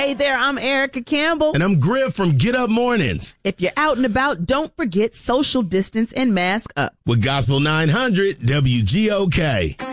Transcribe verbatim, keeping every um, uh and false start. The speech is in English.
Hey there, I'm Erica Campbell. And I'm Griff from Get Up Mornings. If you're out and about, don't forget social distance and mask up. With Gospel nine hundred W G O K.